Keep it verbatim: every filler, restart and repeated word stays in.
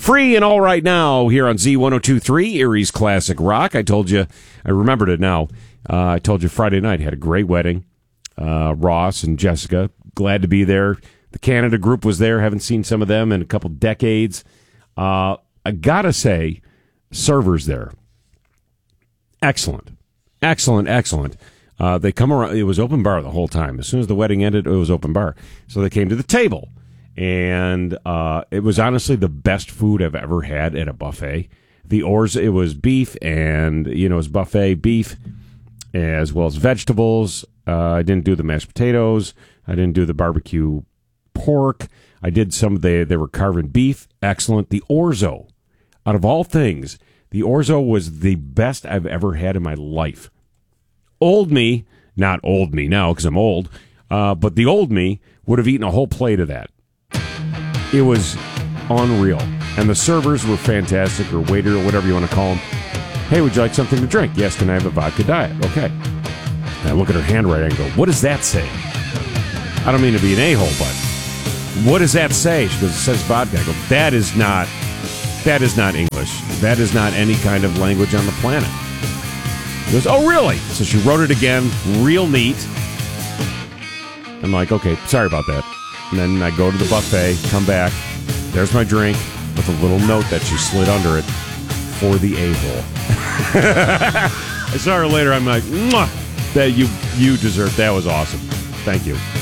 Free and All Right Now here on Z one oh two point three, Erie's Classic Rock. I told you, I remembered it now. Uh, I told you Friday night, had a great wedding. Uh, Ross and Jessica, glad to be there. The Canada group was there. Haven't seen some of them in a couple decades. Uh, I gotta say, servers there. Excellent. Excellent, excellent. Uh, they come around. It was open bar the whole time. As soon as the wedding ended, it was open bar. So they came to the table. And uh, it was honestly the best food I've ever had at a buffet. The Ors, it was beef and, you know, it was buffet beef as well as vegetables. Uh, I didn't do the mashed potatoes. I didn't do the barbecue pork. I did some of the, they were carving beef. Excellent. The orzo, out of all things, the orzo was the best I've ever had in my life. Old me, not old me now because I'm old, uh, but the old me would have eaten a whole plate of that. It was unreal. And the servers were fantastic, or waiter, or whatever you want to call them. Hey, would you like something to drink? Yes, can I have a vodka diet? Okay. And I look at her handwriting and go, what does that say? I don't mean to be an a-hole, but what does that say? She goes, it says vodka. I go, that is not, that is not English. That is not any kind of language on the planet. She goes, oh, really? So she wrote it again, real neat. I'm like, okay, sorry about that. And then I go to the buffet, come back. There's my drink with a little note that she slid under it for the a-hole. I saw her later. I'm like, mwah, that you you deserve. That was awesome. Thank you.